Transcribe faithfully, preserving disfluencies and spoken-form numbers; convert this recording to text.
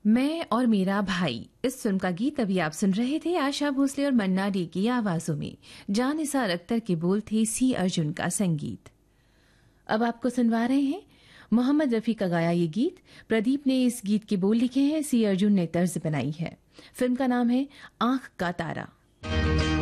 मैं और मेरा भाई, इस फिल्म का गीत अभी आप सुन रहे थे आशा भोसले और मन्ना डे की आवाजों में। जान निसार अख्तर के बोल थे, सी अर्जुन का संगीत। अब आपको सुनवा रहे हैं मोहम्मद रफी का गाया ये गीत। प्रदीप ने इस गीत के बोल लिखे हैं, सी अर्जुन ने तर्ज बनाई है। फिल्म का नाम है आंख का तारा।